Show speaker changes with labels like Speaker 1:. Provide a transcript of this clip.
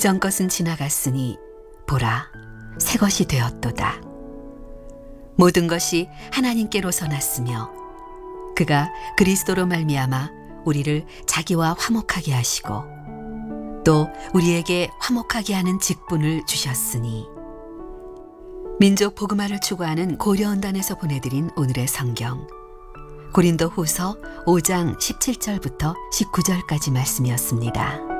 Speaker 1: 이전 것은 지나갔으니 보라 새 것이 되었도다. 모든 것이 하나님께로서 났으며 그가 그리스도로 말미암아 우리를 자기와 화목하게 하시고 또 우리에게 화목하게 하는 직분을 주셨으니. 민족 복음화를 추구하는 고려언단에서 보내드린 오늘의 성경 고린도 후서 5장 17절부터 19절까지 말씀이었습니다.